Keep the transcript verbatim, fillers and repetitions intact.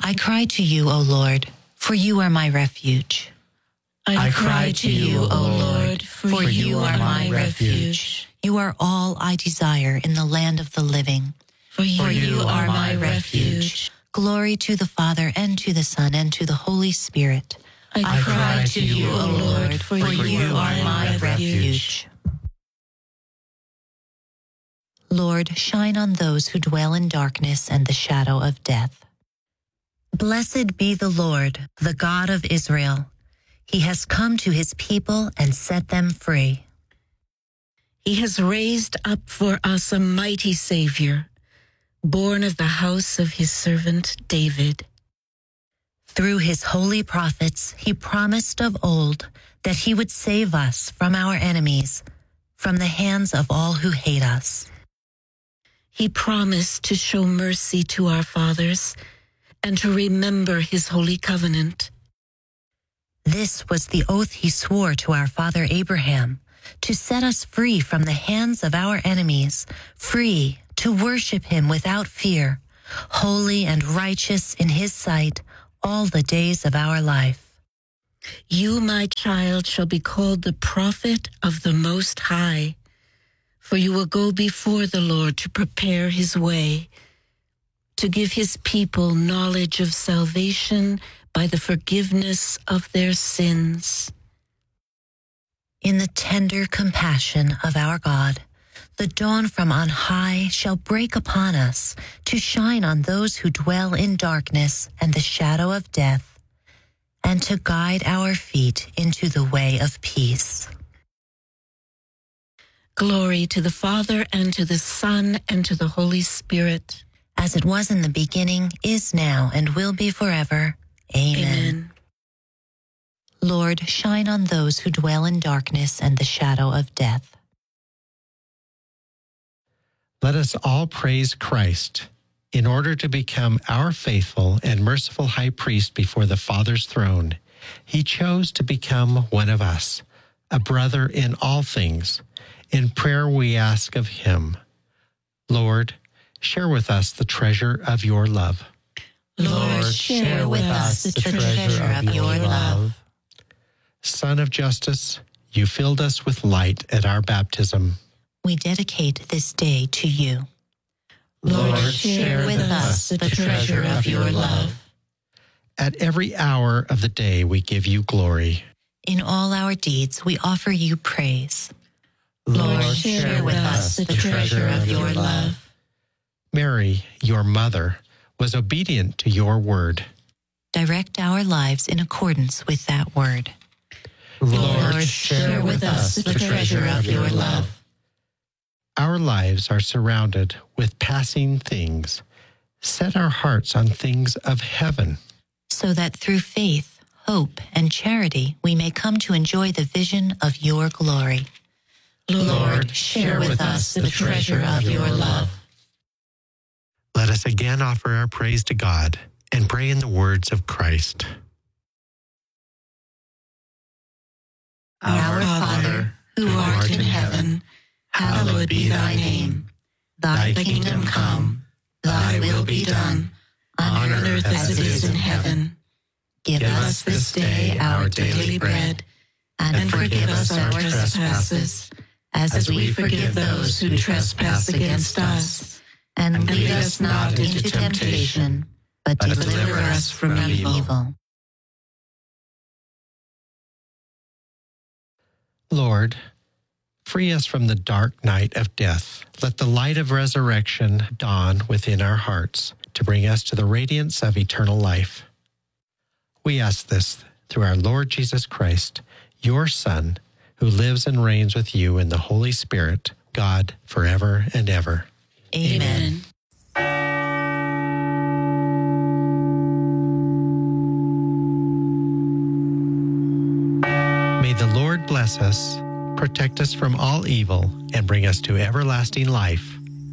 I cry to you, O Lord, for you are my refuge. I cry to you, O Lord, for you are my refuge. You are all I desire in the land of the living. For you are my refuge. Glory to the Father, and to the Son, and to the Holy Spirit. I cry to you, O Lord, for you are my refuge. Lord, shine on those who dwell in darkness and the shadow of death. Blessed be the Lord, the God of Israel. He has come to his people and set them free. He has raised up for us a mighty Savior, born of the house of his servant David. Through his holy prophets, he promised of old that he would save us from our enemies, from the hands of all who hate us. He promised to show mercy to our fathers and to remember his holy covenant. This was the oath he swore to our father Abraham, to set us free from the hands of our enemies, free to worship him without fear, holy and righteous in his sight all the days of our life. You, my child, shall be called the prophet of the Most High, for you will go before the Lord to prepare his way, to give his people knowledge of salvation by the forgiveness of their sins. In the tender compassion of our God, the dawn from on high shall break upon us to shine on those who dwell in darkness and the shadow of death, and to guide our feet into the way of peace. Glory to the Father, and to the Son, and to the Holy Spirit. As it was in the beginning, is now, and will be forever. Amen. Amen. Lord, shine on those who dwell in darkness and the shadow of death. Let us all praise Christ. In order to become our faithful and merciful high priest before the Father's throne, he chose to become one of us, a brother in all things. In prayer we ask of him, Lord, share with us the treasure of your love. Lord, share with us the treasure of your love. Son of justice, you filled us with light at our baptism. We dedicate this day to you. Lord, share with us the treasure of your love. At every hour of the day we give you glory. In all our deeds we offer you praise. Lord, share with us the treasure of your love. Mary, your mother, was obedient to your word. Direct our lives in accordance with that word. Lord, share with us the treasure of your love. Our lives are surrounded with passing things. Set our hearts on things of heaven, so that through faith, hope, and charity we may come to enjoy the vision of your glory. Lord, share with us the treasure of your love. Let us again offer our praise to God and pray in the words of Christ. Our Father, who art in heaven, hallowed be thy name. Thy kingdom come, thy will be done, on earth as it is in heaven. Give us this day our daily bread, and forgive us our trespasses, as we forgive those who trespass against us. And lead us not into temptation, but deliver us from evil. Lord, free us from the dark night of death. Let the light of resurrection dawn within our hearts to bring us to the radiance of eternal life. We ask this through our Lord Jesus Christ, your Son, who lives and reigns with you in the Holy Spirit, God, forever and ever. Amen. May the Lord bless us, protect us from all evil, and bring us to everlasting life.